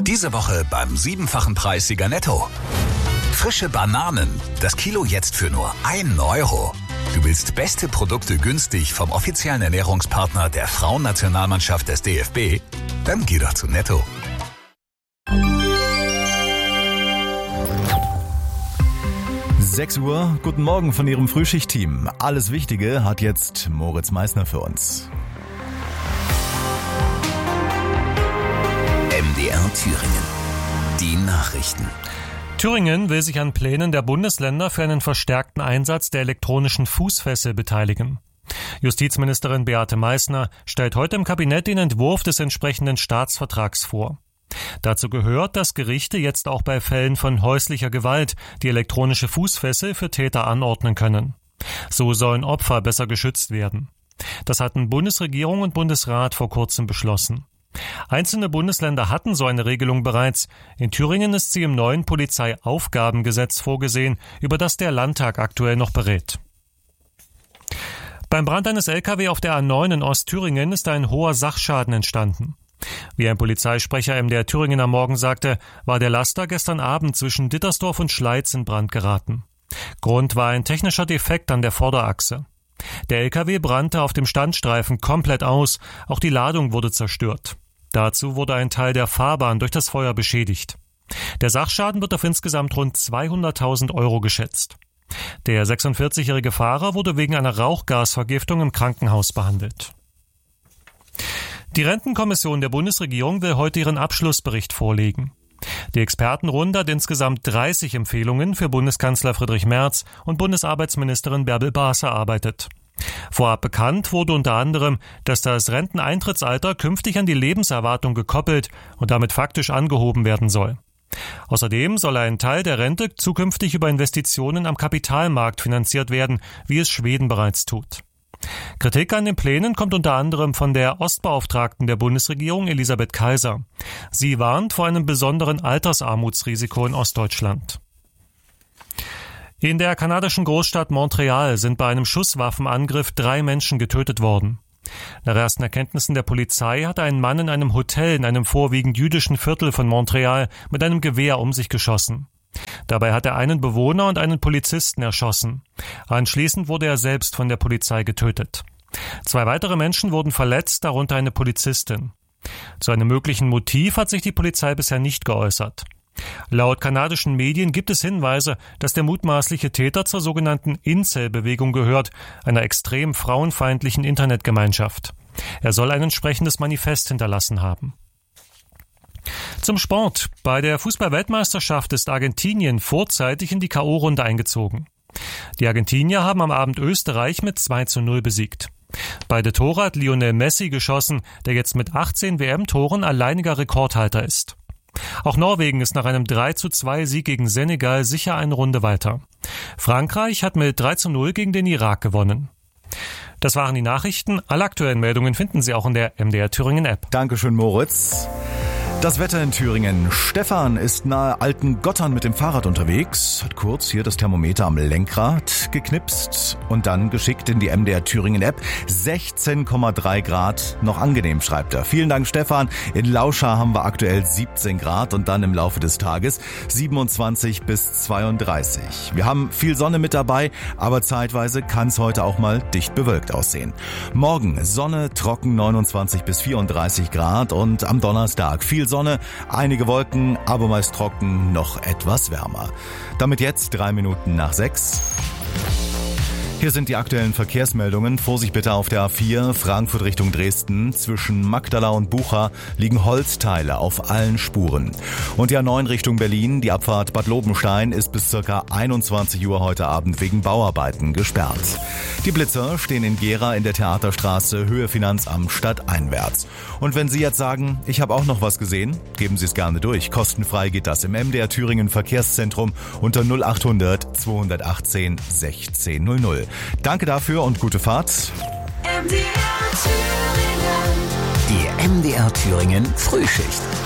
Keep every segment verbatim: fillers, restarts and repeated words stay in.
Diese Woche beim siebenfachen Preissieger Netto. Frische Bananen, das Kilo jetzt für nur ein Euro. Du willst beste Produkte günstig vom offiziellen Ernährungspartner der Frauennationalmannschaft des D F B? Dann geh doch zu Netto. sechs Uhr, guten Morgen von Ihrem Frühschichtteam. Alles Wichtige hat jetzt Moritz Meissner für uns. M D R Thüringen. Die Nachrichten. Thüringen will sich an Plänen der Bundesländer für einen verstärkten Einsatz der elektronischen Fußfessel beteiligen. Justizministerin Beate Meissner stellt heute im Kabinett den Entwurf des entsprechenden Staatsvertrags vor. Dazu gehört, dass Gerichte jetzt auch bei Fällen von häuslicher Gewalt die elektronische Fußfessel für Täter anordnen können. So sollen Opfer besser geschützt werden. Das hatten Bundesregierung und Bundesrat vor kurzem beschlossen. Einzelne Bundesländer hatten so eine Regelung bereits. In Thüringen ist sie im neuen Polizeiaufgabengesetz vorgesehen, über das der Landtag aktuell noch berät. Beim Brand eines L K W auf der A neun in Ostthüringen ist ein hoher Sachschaden entstanden. Wie ein Polizeisprecher M D R Thüringen am Morgen sagte, war der Laster gestern Abend zwischen Dittersdorf und Schleiz in Brand geraten. Grund war ein technischer Defekt an der Vorderachse. Der L K W brannte auf dem Standstreifen komplett aus, auch die Ladung wurde zerstört. Dazu wurde ein Teil der Fahrbahn durch das Feuer beschädigt. Der Sachschaden wird auf insgesamt rund zweihunderttausend Euro geschätzt. Der sechsundvierzigjährige Fahrer wurde wegen einer Rauchgasvergiftung im Krankenhaus behandelt. Die Rentenkommission der Bundesregierung will heute ihren Abschlussbericht vorlegen. Die Expertenrunde hat insgesamt dreißig Empfehlungen für Bundeskanzler Friedrich Merz und Bundesarbeitsministerin Bärbel Baas erarbeitet. Vorab bekannt wurde unter anderem, dass das Renteneintrittsalter künftig an die Lebenserwartung gekoppelt und damit faktisch angehoben werden soll. Außerdem soll ein Teil der Rente zukünftig über Investitionen am Kapitalmarkt finanziert werden, wie es Schweden bereits tut. Kritik an den Plänen kommt unter anderem von der Ostbeauftragten der Bundesregierung Elisabeth Kaiser. Sie warnt vor einem besonderen Altersarmutsrisiko in Ostdeutschland. In der kanadischen Großstadt Montreal sind bei einem Schusswaffenangriff drei Menschen getötet worden. Nach ersten Erkenntnissen der Polizei hat ein Mann in einem Hotel in einem vorwiegend jüdischen Viertel von Montreal mit einem Gewehr um sich geschossen. Dabei hat er einen Bewohner und einen Polizisten erschossen. Anschließend wurde er selbst von der Polizei getötet. Zwei weitere Menschen wurden verletzt, darunter eine Polizistin. Zu einem möglichen Motiv hat sich die Polizei bisher nicht geäußert. Laut kanadischen Medien gibt es Hinweise, dass der mutmaßliche Täter zur sogenannten Incel-Bewegung gehört, einer extrem frauenfeindlichen Internetgemeinschaft. Er soll ein entsprechendes Manifest hinterlassen haben. Zum Sport. Bei der Fußball-Weltmeisterschaft ist Argentinien vorzeitig in die K O-Runde eingezogen. Die Argentinier haben am Abend Österreich mit zwei zu null besiegt. Beide Tore hat Lionel Messi geschossen, der jetzt mit achtzehn W M-Toren alleiniger Rekordhalter ist. Auch Norwegen ist nach einem drei zu zwei Sieg gegen Senegal sicher eine Runde weiter. Frankreich hat mit drei zu null gegen den Irak gewonnen. Das waren die Nachrichten. Alle aktuellen Meldungen finden Sie auch in der M D R Thüringen App. Dankeschön, Moritz. Das Wetter in Thüringen. Stefan ist nahe Altengottern mit dem Fahrrad unterwegs, hat kurz hier das Thermometer am Lenkrad geknipst und dann geschickt in die M D R Thüringen App. sechzehn Komma drei Grad, noch angenehm, schreibt er. Vielen Dank, Stefan. In Lauscha haben wir aktuell siebzehn Grad und dann im Laufe des Tages siebenundzwanzig bis zweiunddreißig. Wir haben viel Sonne mit dabei, aber zeitweise kann es heute auch mal dicht bewölkt aussehen. Morgen Sonne, trocken neunundzwanzig bis vierunddreißig Grad und am Donnerstag viel Sonne, einige Wolken, aber meist trocken, noch etwas wärmer. Damit jetzt drei Minuten nach sechs. Hier sind die aktuellen Verkehrsmeldungen. Vorsicht bitte auf der A vier, Frankfurt Richtung Dresden. Zwischen Magdala und Bucha liegen Holzteile auf allen Spuren. Und die A neun Richtung Berlin, die Abfahrt Bad Lobenstein, ist bis ca. einundzwanzig Uhr heute Abend wegen Bauarbeiten gesperrt. Die Blitzer stehen in Gera in der Theaterstraße, Höhe Finanzamt stadteinwärts. Und wenn Sie jetzt sagen, ich habe auch noch was gesehen, geben Sie es gerne durch. Kostenfrei geht das im M D R Thüringen Verkehrszentrum unter null achthundert zweihundertachtzehn sechzehn null null. Danke dafür und gute Fahrt. M D R Thüringen. Die M D R Thüringen Frühschicht.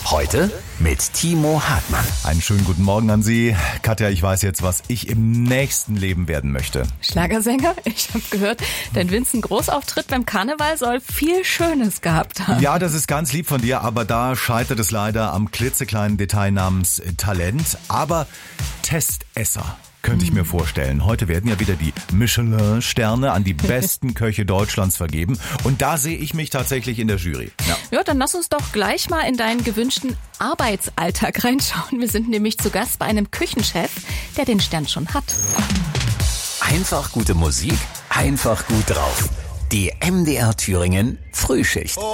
Heute mit Timo Hartmann. Einen schönen guten Morgen an Sie. Katja, ich weiß jetzt, was ich im nächsten Leben werden möchte. Schlagersänger? Ich habe gehört, dein Vincent Großauftritt beim Karneval soll viel Schönes gehabt haben. Ja, das ist ganz lieb von dir, aber da scheitert es leider am klitzekleinen Detail namens Talent. Aber Testesser könnte ich mir vorstellen. Heute werden ja wieder die Michelin-Sterne an die besten Köche Deutschlands vergeben. Und da sehe ich mich tatsächlich in der Jury. Ja. ja, dann lass uns doch gleich mal in deinen gewünschten Arbeitsalltag reinschauen. Wir sind nämlich zu Gast bei einem Küchenchef, der den Stern schon hat. Einfach gute Musik, einfach gut drauf. Die M D R Thüringen Frühschicht.